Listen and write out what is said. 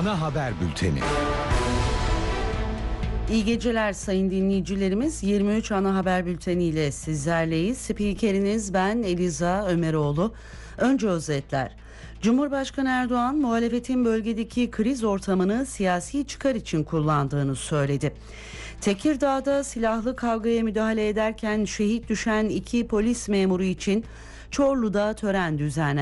ana haber bülteni. İyi geceler sayın dinleyicilerimiz. 23 ana haber bülteniyle sizlerleyiz. Spikeriniz ben Eliza Ömeroğlu. Önce özetler. Cumhurbaşkanı Erdoğan muhalefetin bölgedeki kriz ortamını siyasi çıkar için kullandığını söyledi. Tekirdağ'da silahlı kavgaya müdahale ederken şehit düşen 2 polis memuru için Çorlu'da tören düzenlendi.